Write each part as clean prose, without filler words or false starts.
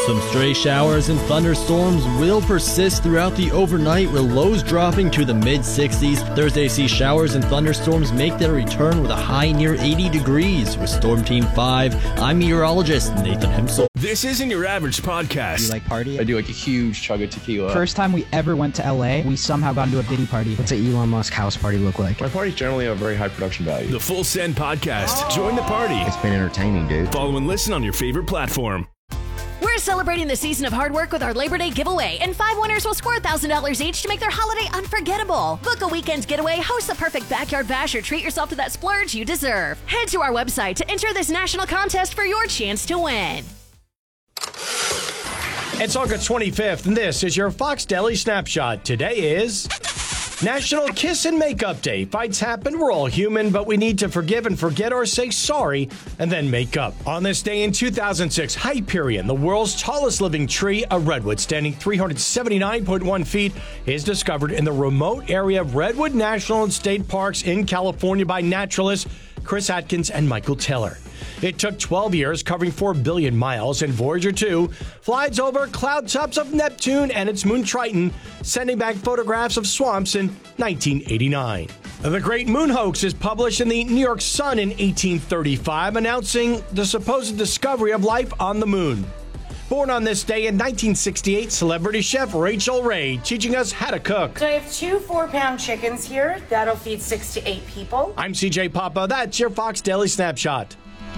Some stray showers and thunderstorms will persist throughout the overnight, with lows dropping to the mid-60s. Thursday sees showers and thunderstorms make their return with a high near 80 degrees. With Storm Team 5, I'm meteorologist Nathan Hemsel. This isn't your average podcast. Do you like party? I do like a huge chug of tequila. First time we ever went to LA, we somehow got into a Diddy party. What's an Elon Musk house party look like? My parties generally have very high production value. The Full Send Podcast. Join the party. It's been entertaining, dude. Follow and listen on your favorite platform. We're celebrating the season of hard work with our Labor Day giveaway, and 5 winners will score $1,000 each to make their holiday unforgettable. Book a weekend's getaway, host the perfect backyard bash, or treat yourself to that splurge you deserve. Head to our website to enter this national contest for your chance to win. It's August 25th, and this is your Fox Daily Snapshot. Today is National Kiss and Makeup Day. Fights happen, we're all human, but we need to forgive and forget or say sorry and then make up. On this day in 2006, Hyperion, the world's tallest living tree, a redwood standing 379.1 feet, is discovered in the remote area of Redwood National and State Parks in California by naturalists Chris Atkins and Michael Taylor. It took 12 years, covering 4 billion miles, and Voyager 2 flies over cloud tops of Neptune and its moon Triton, sending back photographs of swamps in 1989. The Great Moon Hoax is published in the New York Sun in 1835, announcing the supposed discovery of life on the moon. Born on this day in 1968, celebrity chef Rachel Ray teaching us how to cook. So I have 2 4-pound chickens here. That'll feed 6 to 8 people. I'm CJ Papa. That's your Fox Daily Snapshot.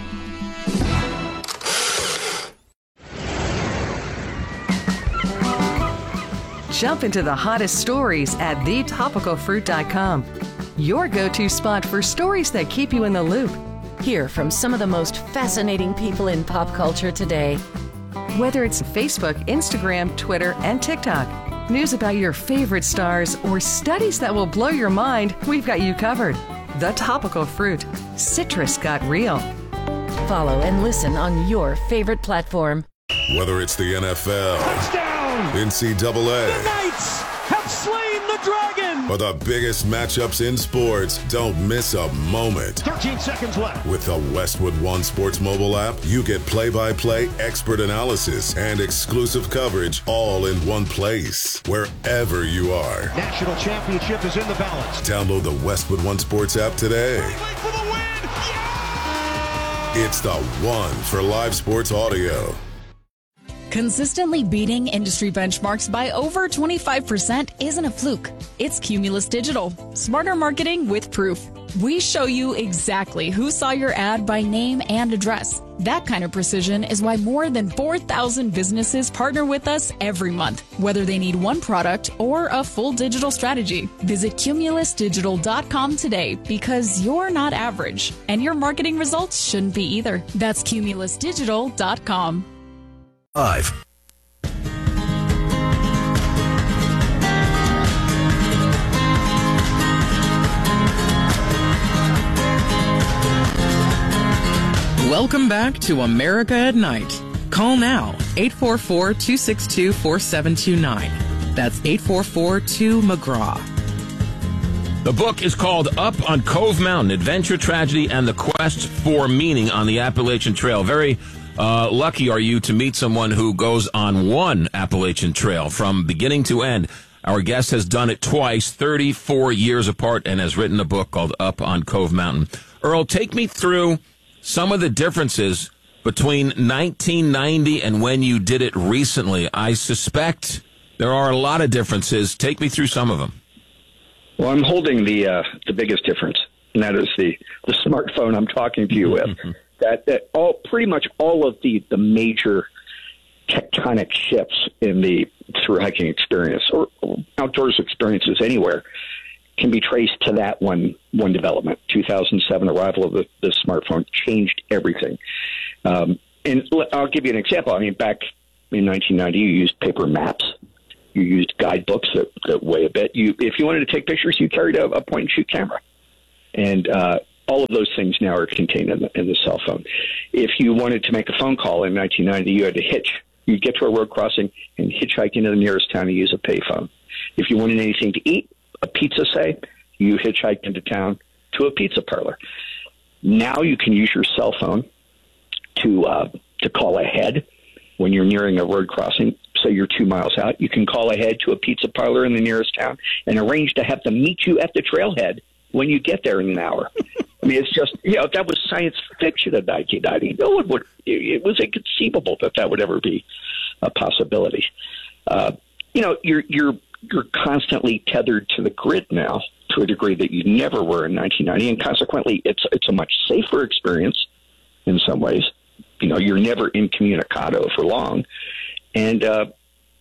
Jump into the hottest stories at thetopicalfruit.com. Your go-to spot for stories that keep you in the loop. Hear from some of the most fascinating people in pop culture today. Whether it's Facebook, Instagram, Twitter, and TikTok, news about your favorite stars, or studies that will blow your mind, we've got you covered. The Topical Fruit. Citrus got real. Follow and listen on your favorite platform. Whether it's the NFL, touchdown, NCAA, the Knights have slain the dragon, or the biggest matchups in sports, don't miss a moment. 13 seconds left. With the Westwood One Sports mobile app, you get play-by-play expert analysis and exclusive coverage all in one place, wherever you are. National championship is in the balance. Download the Westwood One Sports app today. For the win. Yeah! It's the one for live sports audio. Consistently beating industry benchmarks by over 25% isn't a fluke. It's Cumulus Digital. Smarter marketing with proof. We show you exactly who saw your ad by name and address. That kind of precision is why more than 4,000 businesses partner with us every month, whether they need one product or a full digital strategy. Visit cumulusdigital.com today, because you're not average, and your marketing results shouldn't be either. That's cumulusdigital.com. Live. Welcome back to America at Night. Call now, 844-262-4729. That's 844-2-McGraw. The book is called Up on Cove Mountain, Adventure, Tragedy, and the Quest for Meaning on the Appalachian Trail. Very lucky are you to meet someone who goes on one Appalachian Trail from beginning to end. Our guest has done it twice, 34 years apart, and has written a book called Up on Cove Mountain. Earl, take me through some of the differences between 1990 and when you did it recently. I suspect there are a lot of differences. Take me through some of them. Well, I'm holding the biggest difference, and that is the smartphone I'm talking to you with. That pretty much all of the major tectonic shifts in the through hiking experience or outdoors experiences anywhere can be traced to that one development. 2007 arrival of the smartphone changed everything. And I'll give you an example. I mean, back in 1990, you used paper maps. You used guidebooks that weigh a bit. If you wanted to take pictures, you carried a point-and-shoot camera. And all of those things now are contained in the cell phone. If you wanted to make a phone call in 1990, you had to hitch. You'd get to a road crossing and hitchhike into the nearest town and use a payphone. If you wanted anything to eat, a pizza, say, you hitchhike into town to a pizza parlor. Now you can use your cell phone to call ahead. when you're nearing a road crossing, say you're 2 miles out, you can call ahead to a pizza parlor in the nearest town and arrange to have them meet you at the trailhead when you get there in an hour. I mean, it's just, that was science fiction in 1990. No one would, it was inconceivable that would ever be a possibility. You're constantly tethered to the grid now to a degree that you never were in 1990, and consequently, it's a much safer experience in some ways. You're never incommunicado for long, and at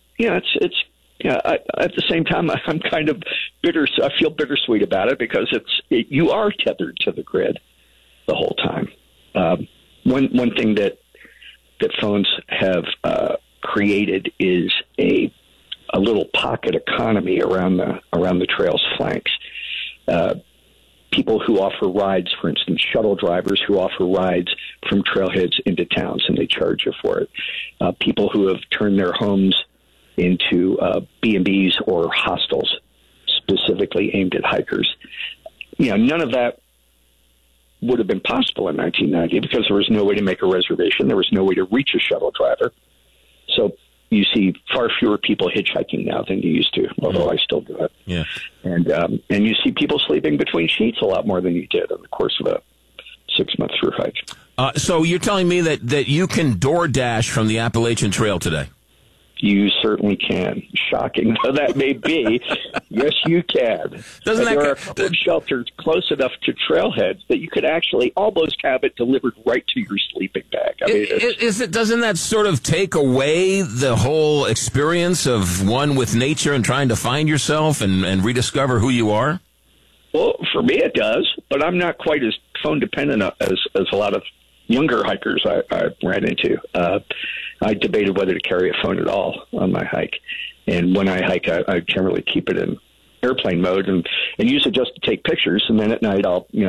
the same time, I'm kind of bitter. I feel bittersweet about it because you are tethered to the grid the whole time. One thing that phones have created is a little pocket economy around the trail's flanks. People who offer rides, for instance, shuttle drivers who offer rides from trailheads into towns, and they charge you for it. People who have turned their homes into B&Bs or hostels specifically aimed at hikers. None of that would have been possible in 1990 because there was no way to make a reservation. There was no way to reach a shuttle driver. So you see far fewer people hitchhiking now than you used to, although I still do it. Yeah. And you see people sleeping between sheets a lot more than you did in the course of a 6-month through hike. So you're telling me that you can DoorDash from the Appalachian Trail today? You certainly can. Shocking though that may be, yes, you can. There are a couple of shelters close enough to trailheads that you could actually almost have it delivered right to your sleeping bag. I mean, doesn't that sort of take away the whole experience of one with nature and trying to find yourself and rediscover who you are? Well, for me it does, but I'm not quite as phone dependent as a lot of younger hikers I ran into. I debated whether to carry a phone at all on my hike. And when I hike, I generally keep it in airplane mode and use it just to take pictures. And then at night,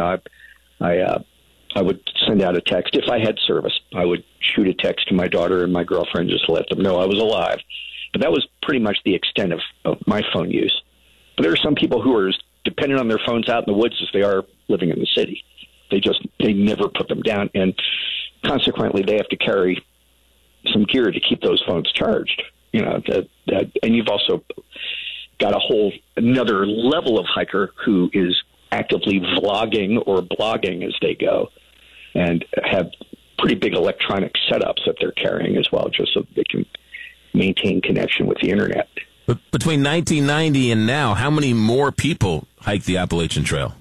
I would send out a text. If I had service, I would shoot a text to my daughter and my girlfriend just to let them know I was alive. But that was pretty much the extent of my phone use. But there are some people who are as dependent on their phones out in the woods as they are living in the city. They never put them down. And consequently, they have to carry some gear to keep those phones charged. And you've also got another level of hiker who is actively vlogging or blogging as they go and have pretty big electronic setups that they're carrying as well, just so they can maintain connection with the internet. But between 1990 and now, how many more people hike the Appalachian Trail?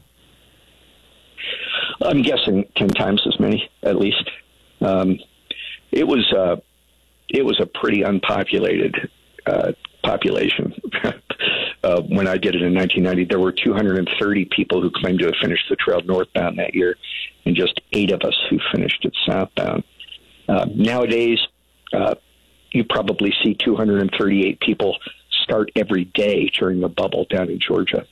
I'm guessing 10 times as many, at least. It was a pretty unpopulated population. When I did it in 1990, there were 230 people who claimed to have finished the trail northbound that year, and just 8 of us who finished it southbound. Nowadays, you probably see 238 people start every day during the bubble down in Georgia.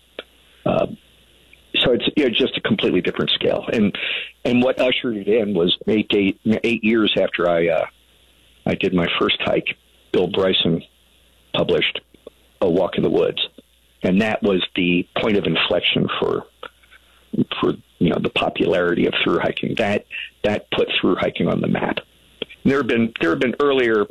So it's just a completely different scale. And what ushered it in was 8 years after I did my first hike, Bill Bryson published A Walk in the Woods. And that was the point of inflection for the popularity of thru hiking. That put thru hiking on the map. There have been earlier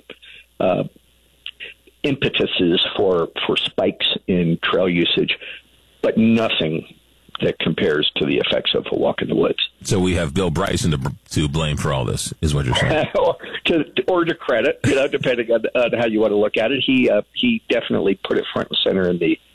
impetuses for spikes in trail usage, but nothing that compares to the effects of A Walk in the Woods. So we have Bill Bryson to blame for all this, is what you're saying. or to credit, depending on how you want to look at it. He definitely put it front and center in the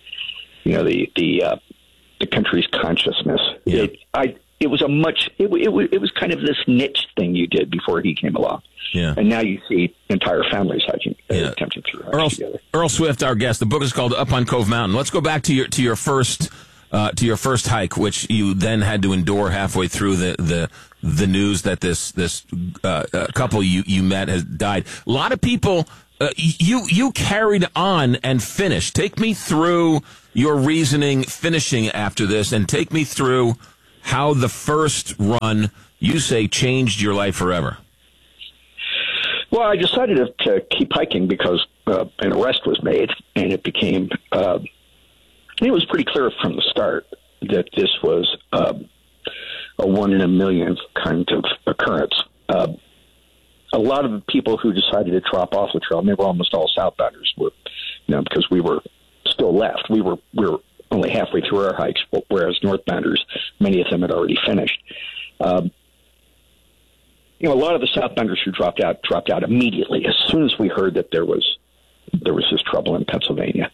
country's consciousness. Yeah. It was kind of this niche thing you did before he came along. Yeah. And now you see entire families hiking, attempting through hiking together. Earl Swift, our guest. The book is called Up on Cove Mountain. Let's go back to your first hike, which you then had to endure halfway through the news that this couple you met has died. A lot of people, you carried on and finished. Take me through your reasoning finishing after this, and take me through how the first run, you say, changed your life forever. Well, I decided to keep hiking because an arrest was made, and it became it was pretty clear from the start that this was a 1 in a million kind of occurrence. a lot of the people who decided to drop off the trail, and they were almost all southbounders, were, because we were still left. We were only halfway through our hikes, whereas northbounders, many of them had already finished. A lot of the southbounders who dropped out immediately as soon as we heard that there was this trouble in Pennsylvania.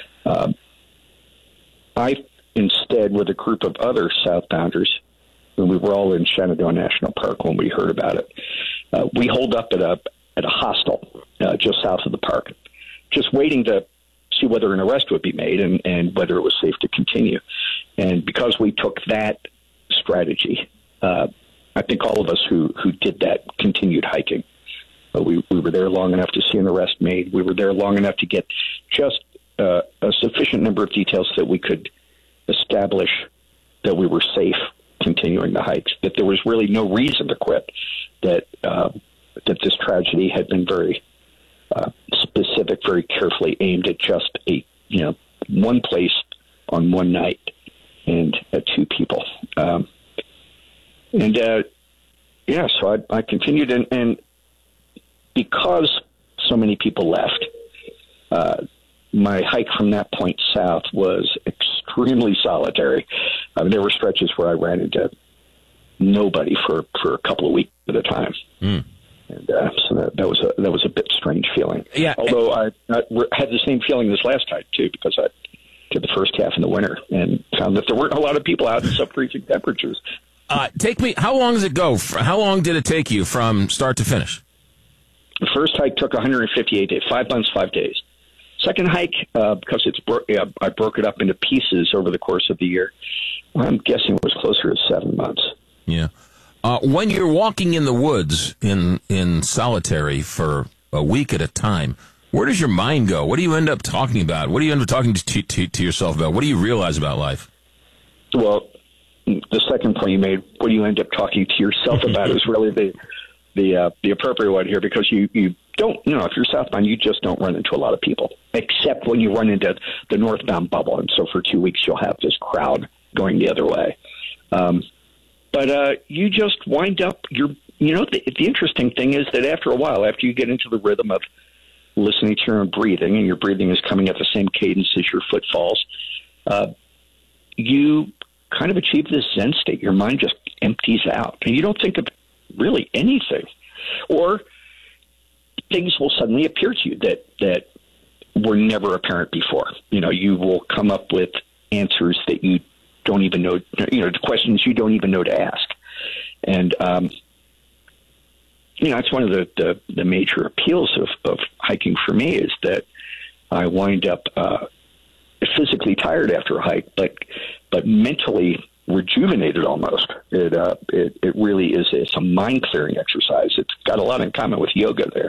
I instead, with a group of other southbounders, when we were all in Shenandoah National Park when we heard about it, we holed up at a hostel just south of the park, just waiting to see whether an arrest would be made and whether it was safe to continue. And because we took that strategy, I think all of us who did that continued hiking. We were there long enough to see an arrest made. We were there long enough to get just a sufficient number of details that we could establish that we were safe continuing the hikes, that there was really no reason to quit, that this tragedy had been very specific, very carefully aimed at just one place on one night and at two people. So I continued, and because so many people left, my hike from that point south was extremely solitary. There were stretches where I ran into nobody for a couple of weeks at a time. And so that was a bit strange feeling. Yeah. Although I had the same feeling this last hike too, because I did the first half in the winter and found that there weren't a lot of people out in sub-freezing temperatures. How long does it go? How long did it take you from start to finish? The first hike took 158 days, 5 months, 5 days. Second hike, because I broke it up into pieces over the course of the year, I'm guessing it was closer to 7 months. Yeah. When you're walking in the woods in solitary for a week at a time, where does your mind go? What do you end up talking about? What do you end up talking to yourself about? What do you realize about life? Well, the second point you made, what do you end up talking to yourself about, is really the appropriate one here, because you don't, if you're southbound, you just don't run into a lot of people, except when you run into the northbound bubble. And so for 2 weeks, you'll have this crowd going the other way. But you just wind up, the interesting thing is that after a while, after you get into the rhythm of listening to your own breathing, and your breathing is coming at the same cadence as your footfalls, you kind of achieve this Zen state. Your mind just empties out, and you don't think of really anything, or things will suddenly appear to you that were never apparent before. You will come up with answers that you don't even know, to questions you don't even know to ask. And, it's one of the major appeals of hiking for me, is that I wind up physically tired after a hike, but mentally rejuvenated almost. It really is. It's a mind clearing exercise. It's got a lot in common with yoga there.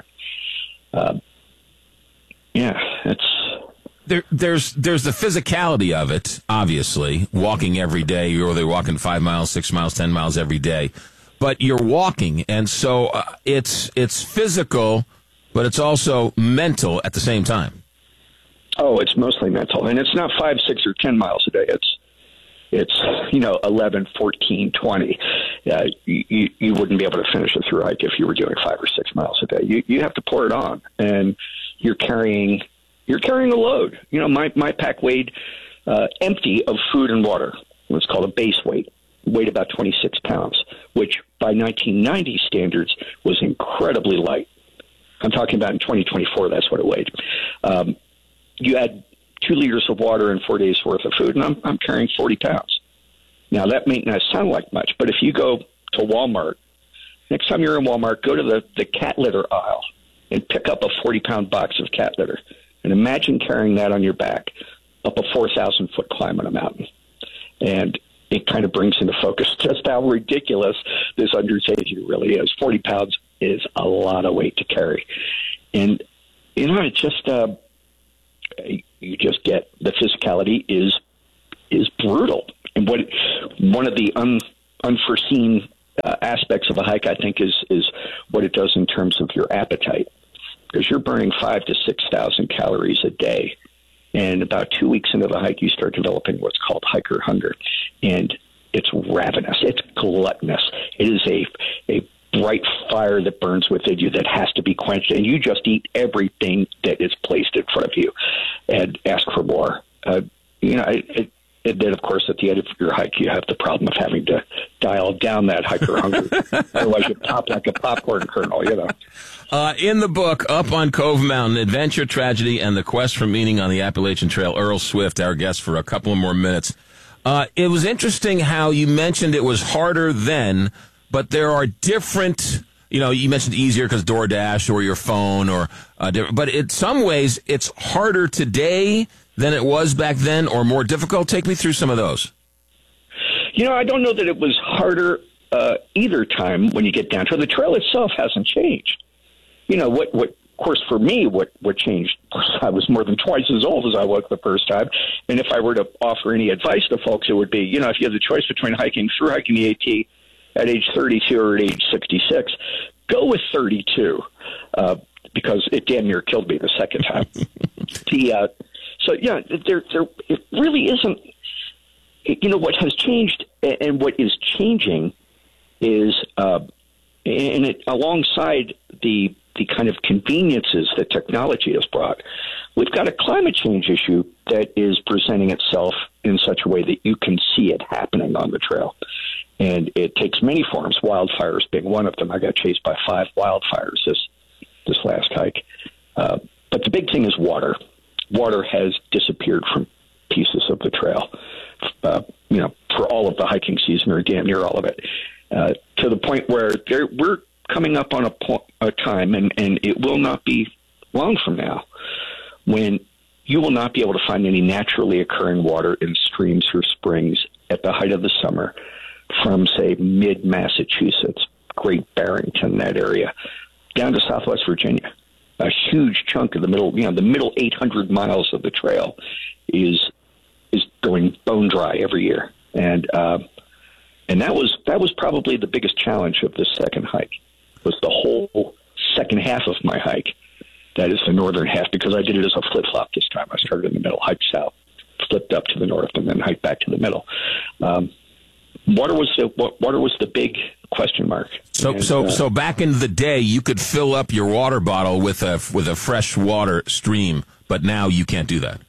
There's the physicality of it, obviously, walking every day. You're either walking 5 miles, 6 miles, 10 miles every day, but you're walking, and so it's physical, but it's also mental at the same time. Oh, it's mostly mental, and it's not 5, 6, or 10 miles a day. It's 11, 14, 20. You wouldn't be able to finish a through hike if you were doing 5 or 6 miles a day. You have to pour it on, and you're carrying a load. My pack weighed empty of food and water. What's called a base weight, weighed about 26 pounds, which by 1990 standards was incredibly light. I'm talking about in 2024, that's what it weighed. You add 2 liters of water and 4 days worth of food, and I'm carrying 40 pounds. Now, that may not sound like much, but if you go to Walmart, next time you're in Walmart, go to the cat litter aisle and pick up a 40-pound box of cat litter. And imagine carrying that on your back up a 4,000-foot climb on a mountain. And it kind of brings into focus just how ridiculous this undertaking really is. 40 pounds is a lot of weight to carry. And, it's just... you just get the physicality is brutal. And one of the unforeseen aspects of a hike, I think, is what it does in terms of your appetite, because you're burning 5,000 to 6,000 calories a day, and about 2 weeks into the hike, you start developing what's called hiker hunger, and it's ravenous, it's gluttonous. It is a bright fire that burns within you that has to be quenched, and you just eat everything that is placed in front of you and ask for more. And then, of course, at the end of your hike, you have the problem of having to dial down that hiker hunger. Otherwise, you pop like a popcorn kernel, In the book, Up on Cove Mountain, Adventure, Tragedy, and the Quest for Meaning on the Appalachian Trail, Earl Swift, our guest for a couple of more minutes. It was interesting how you mentioned it was harder then, but there are different, you mentioned easier because DoorDash or your phone, but in some ways it's harder today than it was back then, or more difficult? Take me through some of those. I don't know that it was harder either time when you get down to it. The trail itself hasn't changed. What of course, for me, what changed, I was more than twice as old as I was the first time. And if I were to offer any advice to folks, it would be, if you have the choice between through hiking the AT at age 32 or at age 66, go with 32, because it damn near killed me the second time. It really isn't. What has changed and what is changing is, alongside the kind of conveniences that technology has brought, we've got a climate change issue that is presenting itself in such a way that you can see it happening on the trail. And it takes many forms, wildfires being one of them. I got chased by 5 wildfires this last hike. But the big thing is water. Water has disappeared from pieces of the trail, for all of the hiking season, or damn near all of it, to the point where we're coming up on a time, and it will not be long from now, when you will not be able to find any naturally occurring water in streams or springs at the height of the summer from, say, mid-Massachusetts, Great Barrington, that area, down to Southwest Virginia. A huge chunk of the middle 800 miles of the trail is going bone dry every year, and that was probably the biggest challenge of this second hike, was the whole second half of my hike. That is the northern half, because I did it as a flip flop this time. I started in the middle, hiked south, flipped up to the north, and then hiked back to the middle. Water was the big question mark. So back in the day, you could fill up your water bottle with a fresh water stream, but now you can't do that.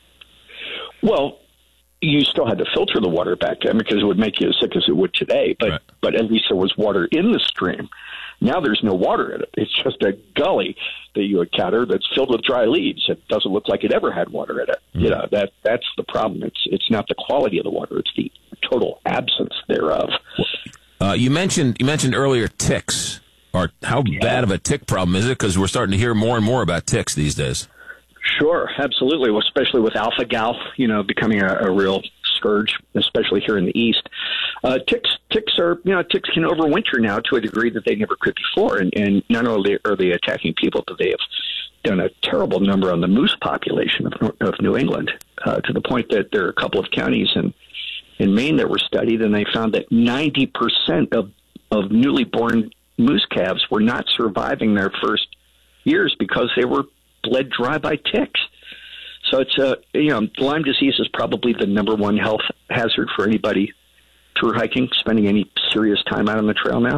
Well, you still had to filter the water back then, because it would make you as sick as it would today. But but at least there was water in the stream. Now there's no water in it. It's just a gully that you encounter that's filled with dry leaves. It doesn't look like it ever had water in it. That's the problem. It's not the quality of the water; it's the total absence thereof. You mentioned earlier ticks. Or how bad of a tick problem is it? Because we're starting to hear more and more about ticks these days. Sure, absolutely. Well, especially with alpha-gal, becoming a real scourge, especially here in the East. Ticks can overwinter now to a degree that they never could before. And not only are they attacking people, but they have done a terrible number on the moose population of New England, to the point that there are a couple of counties in Maine that were studied, and they found that 90% of newly born moose calves were not surviving their first years because they were bled dry by ticks. So it's Lyme disease is probably the number one health hazard for anybody through hiking, spending any serious time out on the trail now.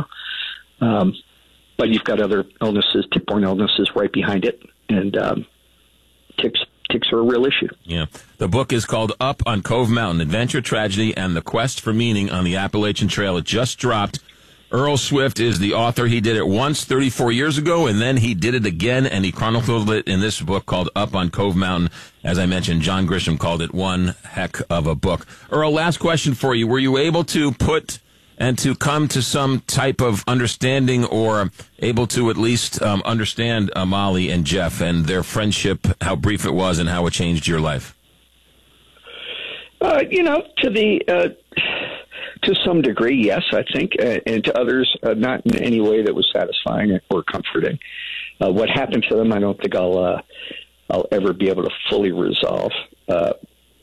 But you've got other illnesses, tick-borne illnesses right behind it, and ticks are a real issue. Yeah. The book is called Up on Cove Mountain, Adventure, Tragedy, and the Quest for Meaning on the Appalachian Trail. It just dropped. Earl Swift is the author. He did it once 34 years ago, and then he did it again, and he chronicled it in this book called Up on Cove Mountain. As I mentioned, John Grisham called it one heck of a book. Earl, last question for you. Were you able to put and to come to some type of understanding, or able to at least understand Molly and Jeff and their friendship, how brief it was and how it changed your life? To some degree, yes, I think, and to others, not in any way that was satisfying or comforting. What happened to them, I don't think I'll ever be able to fully resolve. But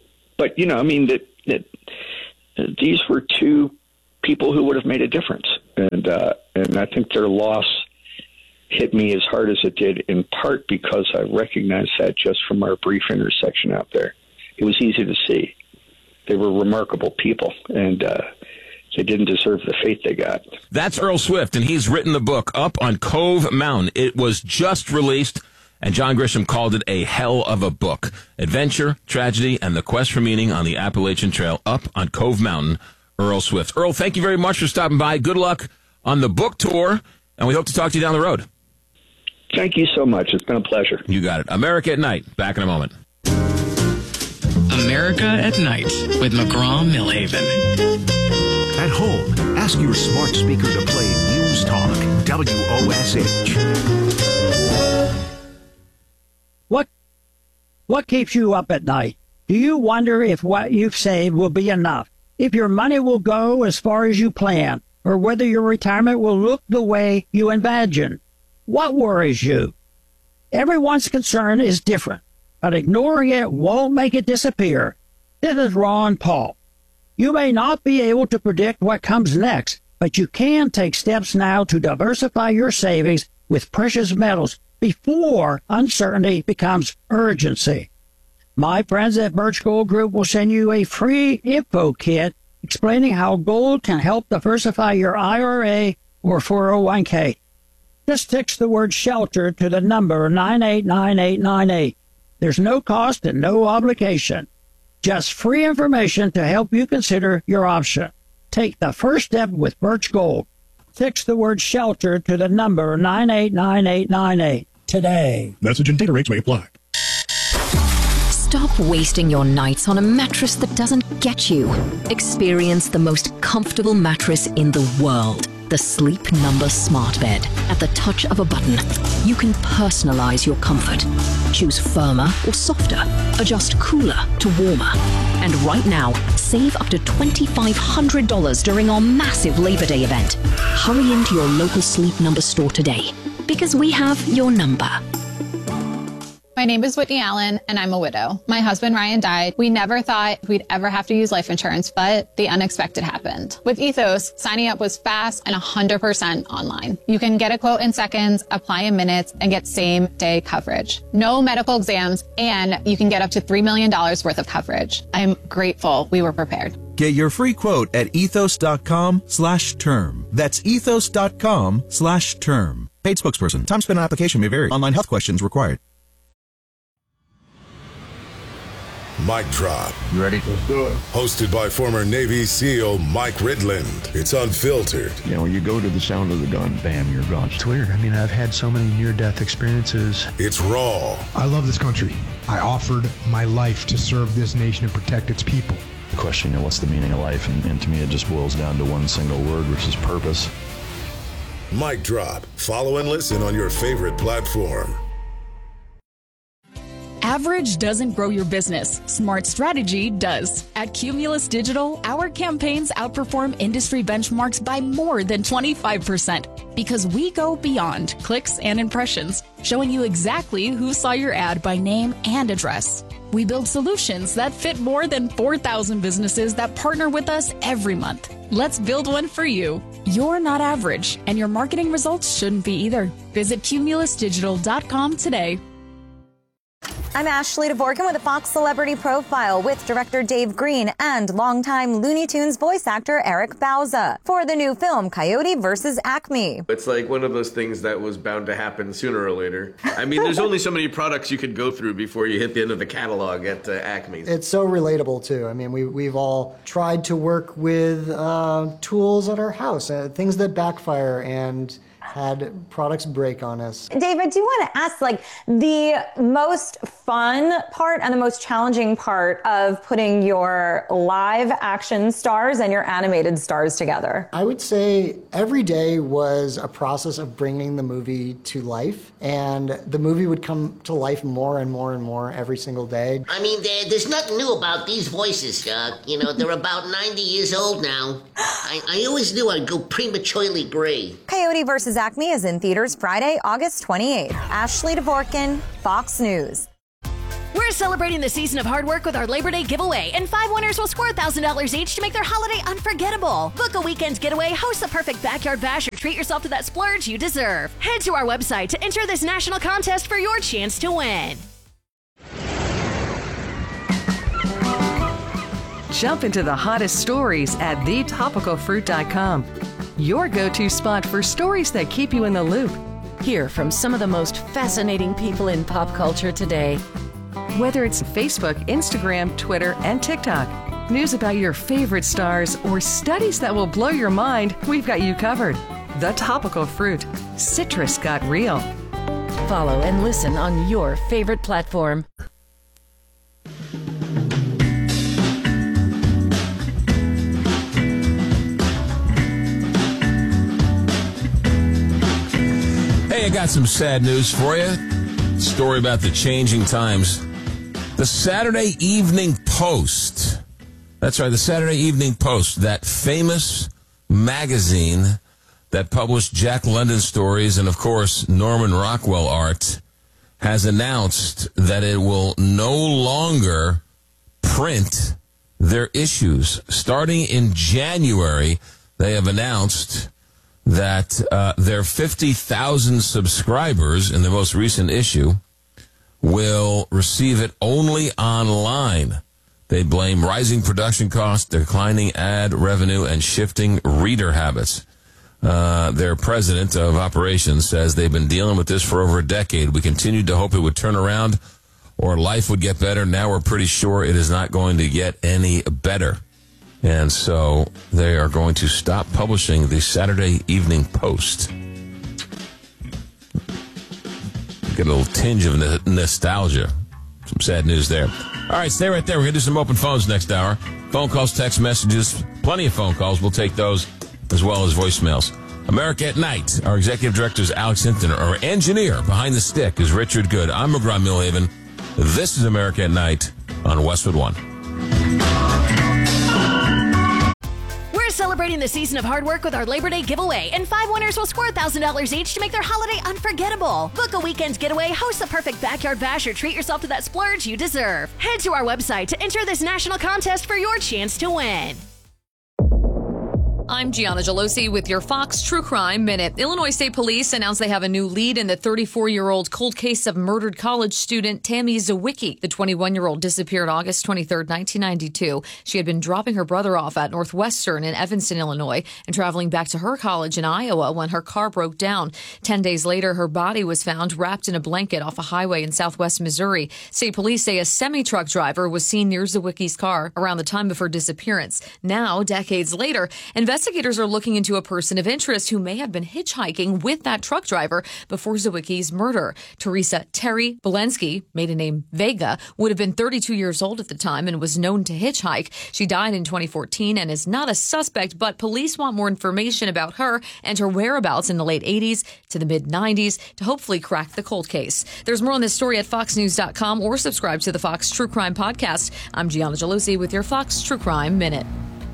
that these were two people who would have made a difference, and I think their loss hit me as hard as it did, in part because I recognized that just from our brief intersection out there. It was easy to see. They were remarkable people, and they didn't deserve the fate they got. That's Earl Swift, and he's written the book Up on Cove Mountain. It was just released, and John Grisham called it a hell of a book. Adventure, tragedy, and the quest for meaning on the Appalachian Trail. Up on Cove Mountain, Earl Swift. Earl, thank you very much for stopping by. Good luck on the book tour, and we hope to talk to you down the road. Thank you so much. It's been a pleasure. You got it. America at Night. Back in a moment. America at Night with McGraw-Millhaven. At home, ask your smart speaker to play News Talk, WOSH. What keeps you up at night? Do you wonder if what you've saved will be enough? If your money will go as far as you plan? Or whether your retirement will look the way you imagine? What worries you? Everyone's concern is different, but ignoring it won't make it disappear. This is Ron Paul. You may not be able to predict what comes next, but you can take steps now to diversify your savings with precious metals before uncertainty becomes urgency. My friends at Birch Gold Group will send you a free info kit explaining how gold can help diversify your IRA or 401k. Just text the word SHELTER to the number 989898. There's no cost and no obligation. Just free information to help you consider your option. Take the first step with Birch Gold. Text the word SHELTER to the number 989898 today. Message and data rates may apply. Stop wasting your nights on a mattress that doesn't get you. Experience the most comfortable mattress in the world. The Sleep Number Smart Bed. At the touch of a button, you can personalize your comfort. Choose firmer or softer. Adjust cooler to warmer. And right now, save up to $2,500 during our massive Labor Day event. Hurry into your local Sleep Number store today, because we have your number. My name is Whitney Allen, and I'm a widow. My husband, Ryan, died. We never thought we'd ever have to use life insurance, but the unexpected happened. With Ethos, signing up was fast and 100% online. You can get a quote in seconds, apply in minutes, and get same-day coverage. No medical exams, and you can get up to $3 million worth of coverage. I'm grateful we were prepared. Get your free quote at ethos.com/term. That's ethos.com/term. Paid spokesperson. Time spent on application may vary. Online health questions required. Mic Drop. You ready? Let's do it. Hosted by former Navy SEAL Mike Ridland. It's unfiltered. You know, you go to the sound of the gun, bam, you're gone. It's weird. I mean, I've had so many near-death experiences. It's raw. I love this country. I offered my life to serve this nation and protect its people. The question, you know, what's the meaning of life? And to me, it just boils down to one single word, which is purpose. Mic Drop. Follow and listen on your favorite platform. Average doesn't grow your business. Smart strategy does. At Cumulus Digital, our campaigns outperform industry benchmarks by more than 25% because we go beyond clicks and impressions, showing you exactly who saw your ad by name and address. We build solutions that fit more than 4,000 businesses that partner with us every month. Let's build one for you. You're not average, and your marketing results shouldn't be either. Visit cumulusdigital.com today. I'm Ashley Dvorkin with a Fox Celebrity Profile with director Dave Green and longtime Looney Tunes voice actor Eric Bauza for the new film Coyote vs. Acme. It's like one of those things that was bound to happen sooner or later. I mean, there's only so many products you could go through before you hit the end of the catalog at Acme. It's so relatable, too. I mean, we've all tried to work with tools at our house, things that backfire, and had products break on us. Dave, I do want to ask, like, the most fun part and the most challenging part of putting your live action stars and your animated stars together. I would say every day was a process of bringing the movie to life, and the movie would come to life more and more and more every single day. I mean, there's nothing new about these voices, you know, they're about 90 years old now. I always knew I'd go prematurely gray. Coyote vs. Acme is in theaters Friday, August 28th. Ashley Dvorkin, Fox News. We're celebrating the season of hard work with our Labor Day giveaway, and 5 winners will score $1,000 each to make their holiday unforgettable. Book a weekend getaway, host the perfect backyard bash, or treat yourself to that splurge you deserve. Head to our website to enter this national contest for your chance to win. Jump into the hottest stories at thetopicalfruit.com. Your go-to spot for stories that keep you in the loop. Hear from some of the most fascinating people in pop culture today. Whether it's Facebook, Instagram, Twitter, and TikTok, news about your favorite stars, or studies that will blow your mind, we've got you covered. The Topical Fruit. Citrus got real. Follow and listen on your favorite platform. Hey, I got some sad news for you. Story about the changing times. The Saturday Evening Post. That's right, the Saturday Evening Post, that famous magazine that published Jack London stories and, of course, Norman Rockwell art, has announced that it will no longer print their issues. Starting in January, they have announced that their 50,000 subscribers in the most recent issue will receive it only online. They blame rising production costs, declining ad revenue, and shifting reader habits. Their president of operations says they've been dealing with this for over a decade. We continued to hope it would turn around or life would get better. Now we're pretty sure it is not going to get any better. And so they are going to stop publishing the Saturday Evening Post. Get a little tinge of nostalgia. Some sad news there. All right, stay right there. We're going to do some open phones next hour. Phone calls, text messages, plenty of phone calls. We'll take those as well as voicemails. America at Night. Our executive director is Alex Hinton. Our engineer behind the stick is Richard Good. I'm McGraw Millhaven. This is America at Night on Westwood One. We're celebrating the season of hard work with our Labor Day giveaway, and 5 winners will score $1,000 each to make their holiday unforgettable. Book a weekend getaway, host the perfect backyard bash, or treat yourself to that splurge you deserve. Head to our website to enter this national contest for your chance to win. I'm Gianna Gelosi with your Fox True Crime Minute. Illinois State Police announced they have a new lead in the 34-year-old cold case of murdered college student Tammy Zawicki. The 21-year-old disappeared August 23, 1992. She had been dropping her brother off at Northwestern in Evanston, Illinois, and traveling back to her college in Iowa when her car broke down. 10 days later, her body was found wrapped in a blanket off a highway in southwest Missouri. State police say a semi-truck driver was seen near Zawicki's car around the time of her disappearance. Now, decades later, investigators are looking into a person of interest who may have been hitchhiking with that truck driver before Zawicki's murder. Teresa Terry Belensky, maiden name Vega, would have been 32 years old at the time and was known to hitchhike. She died in 2014 and is not a suspect, but police want more information about her and her whereabouts in the late 80s to the mid-90s to hopefully crack the cold case. There's more on this story at foxnews.com or subscribe to the Fox True Crime Podcast. I'm Gianna Gelosi with your Fox True Crime Minute.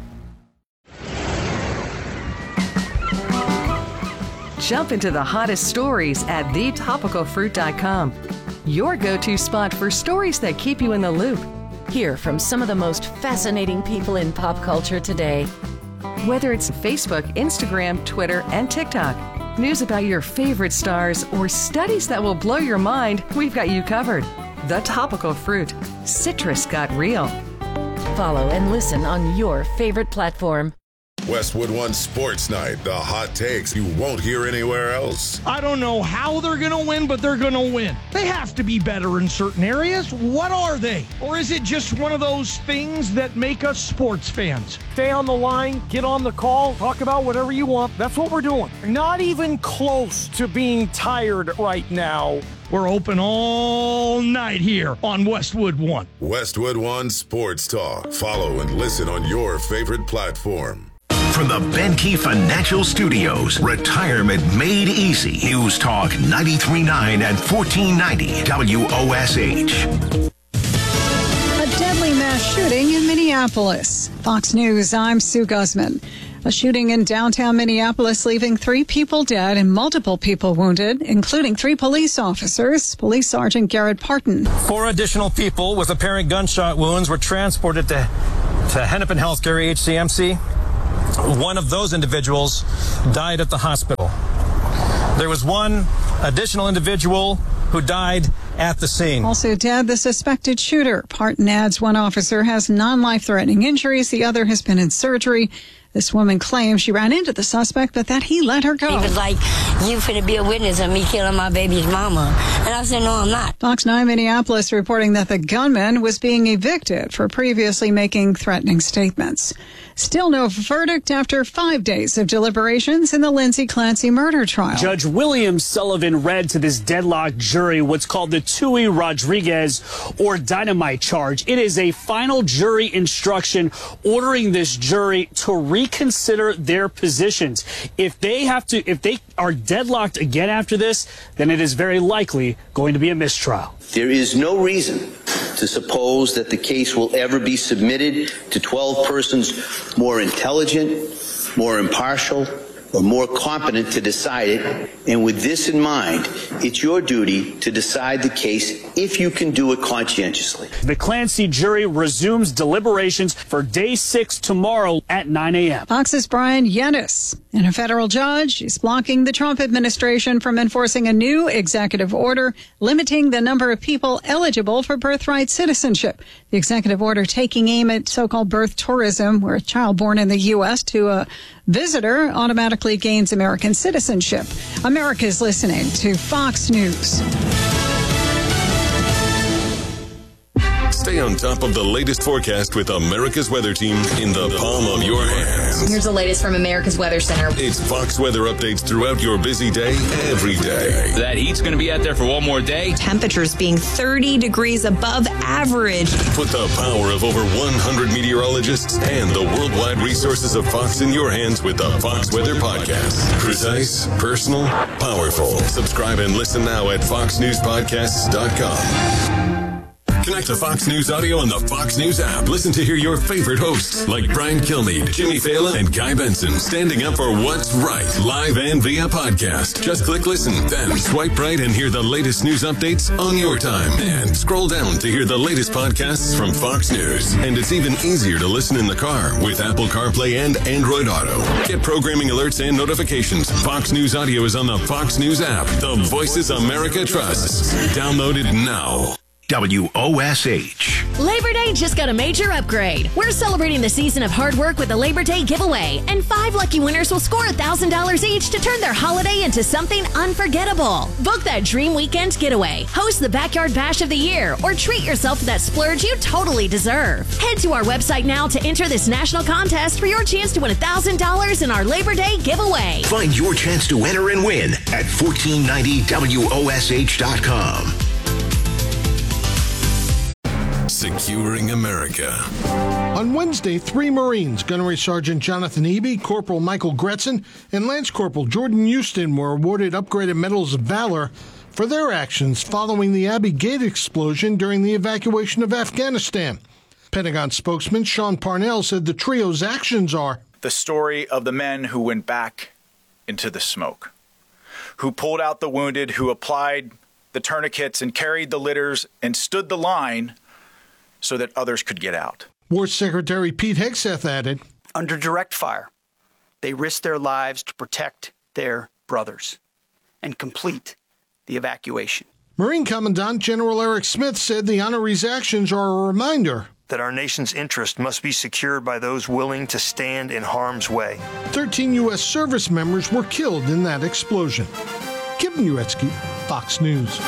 Jump into the hottest stories at thetopicalfruit.com. Your go-to spot for stories that keep you in the loop. Hear from some of the most fascinating people in pop culture today. Whether it's Facebook, Instagram, Twitter, and TikTok, news about your favorite stars, or studies that will blow your mind, we've got you covered. The Topical Fruit. Citrus got real. Follow and listen on your favorite platform. Westwood One Sports Night, the hot takes you won't hear anywhere else. I don't know how they're going to win, but they're going to win. They have to be better in certain areas. What are they? Or is it just one of those things that make us sports fans? Stay on the line, get on the call, talk about whatever you want. That's what we're doing. Not even close to being tired right now. We're open all night here on Westwood One. Westwood One Sports Talk. Follow and listen on your favorite platform. From the Benke Financial Studios, Retirement Made Easy. News Talk 93.9 and 1490 WOSH. A deadly mass shooting in Minneapolis. Fox News, I'm Sue Guzman. A shooting in downtown Minneapolis leaving 3 people dead and multiple people wounded, including 3 police officers. Police Sergeant Garrett Parton. 4 additional people with apparent gunshot wounds were transported to Hennepin Healthcare HCMC. One of those individuals died at the hospital. There was one additional individual who died at the scene. Also dead, the suspected shooter. Parton adds one officer has non-life-threatening injuries. The other has been in surgery. This woman claims she ran into the suspect, but that he let her go. He was like, you finna be a witness of me killing my baby's mama. And I said, no, I'm not. Fox 9 Minneapolis reporting that the gunman was being evicted for previously making threatening statements. Still no verdict after 5 days of deliberations in the Lindsay Clancy murder trial. Judge William Sullivan read to this deadlocked jury what's called the Tui Rodriguez or dynamite charge. It is a final jury instruction ordering this jury to reconsider their positions. If they are deadlocked again after this, then it is very likely going to be a mistrial. There is no reason to suppose that the case will ever be submitted to 12 persons more intelligent, more impartial, or more competent to decide it. And with this in mind, it's your duty to decide the case if you can do it conscientiously. The Clancy jury resumes deliberations for day 6 tomorrow at 9 a.m. Fox's Brian Yennis and a federal judge is blocking the Trump administration from enforcing a new executive order limiting the number of people eligible for birthright citizenship. The executive order taking aim at so-called birth tourism, where a child born in the U.S. to a visitor automatically gains American citizenship. America's listening to Fox News. Stay on top of the latest forecast with America's Weather Team in the palm of your hands. Here's the latest from America's Weather Center. It's Fox weather updates throughout your busy day, every day. That heat's going to be out there for one more day. Temperatures being 30 degrees above average. Put the power of over 100 meteorologists and the worldwide resources of Fox in your hands with the Fox Weather Podcast. Precise, personal, powerful. Subscribe and listen now at foxnewspodcasts.com. Connect to Fox News Audio on the Fox News app. Listen to hear your favorite hosts like Brian Kilmeade, Jimmy Fallon, and Guy Benson standing up for what's right, live and via podcast. Just click listen, then swipe right and hear the latest news updates on your time. And scroll down to hear the latest podcasts from Fox News. And it's even easier to listen in the car with Apple CarPlay and Android Auto. Get programming alerts and notifications. Fox News Audio is on the Fox News app. The voices America trusts. Download it now. WOSH. Labor Day just got a major upgrade. We're celebrating the season of hard work with a Labor Day giveaway, and 5 lucky winners will score $1,000 each to turn their holiday into something unforgettable. Book that dream weekend getaway, host the Backyard Bash of the Year, or treat yourself to that splurge you totally deserve. Head to our website now to enter this national contest for your chance to win $1,000 in our Labor Day giveaway. Find your chance to enter and win at 1490WOSH.com. Securing America. On Wednesday, 3 Marines, Gunnery Sergeant Jonathan Eby, Corporal Michael Gretzen, and Lance Corporal Jordan Houston were awarded upgraded Medals of Valor for their actions following the Abbey Gate explosion during the evacuation of Afghanistan. Pentagon spokesman Sean Parnell said the trio's actions are the story of the men who went back into the smoke, who pulled out the wounded, who applied the tourniquets and carried the litters and stood the line so that others could get out. War Secretary Pete Hegseth added, under direct fire, they risked their lives to protect their brothers and complete the evacuation. Marine Commandant General Eric Smith said the honorees' actions are a reminder that our nation's interest must be secured by those willing to stand in harm's way. 13 U.S. service members were killed in that explosion. Kevin Uetsky, Fox News.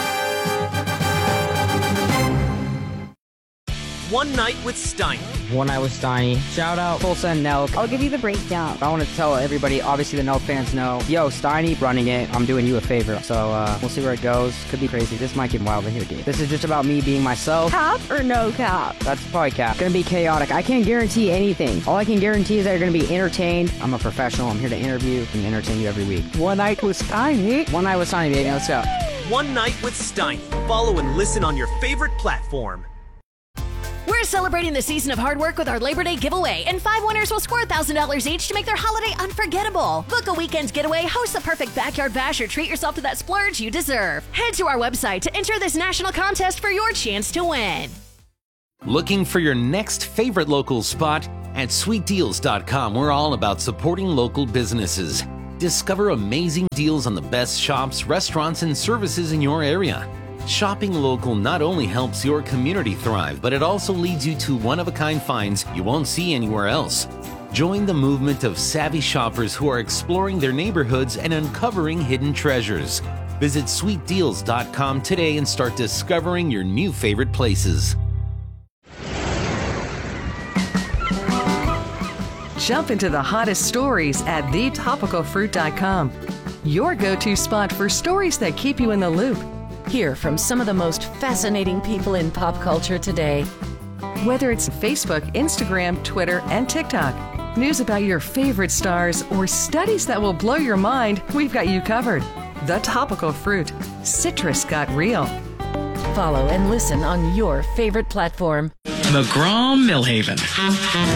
One Night with Steiny. One Night with Steiny. Shout out Tulsa and Nelk. I'll give you the breakdown. I want to tell everybody, obviously the Nelk fans know, yo, Steiny running it. I'm doing you a favor. So we'll see where it goes. Could be crazy. This might get wild in here, dude. This is just about me being myself. Cap or no cap? That's probably cap. Gonna be chaotic. I can't guarantee anything. All I can guarantee is that you're gonna be entertained. I'm a professional. I'm here to interview and entertain you every week. One Night with Steiny. One Night with Steiny, baby. Let's go. One Night with Steiny. Follow and listen on your favorite platform. We're celebrating the season of hard work with our Labor Day giveaway, and 5 winners will score $1,000 each to make their holiday unforgettable. Book a weekend getaway, host the perfect backyard bash, or treat yourself to that splurge you deserve. Head to our website to enter this national contest for your chance to win. Looking for your next favorite local spot? At sweetdeals.com, we're all about supporting local businesses. Discover amazing deals on the best shops, restaurants, and services in your area. Shopping local not only helps your community thrive, but it also leads you to one-of-a-kind finds you won't see anywhere else. Join the movement of savvy shoppers who are exploring their neighborhoods and uncovering hidden treasures. Visit sweetdeals.com today and start discovering your new favorite places. Jump into the hottest stories at thetopicalfruit.com. Your go-to spot for stories that keep you in the loop. Hear from some of the most fascinating people in pop culture today. Whether it's Facebook, Instagram, Twitter, and TikTok, news about your favorite stars, or studies that will blow your mind, we've got you covered. The Topical Fruit. Citrus got real. Follow and listen on your favorite platform. McGraw Millhaven.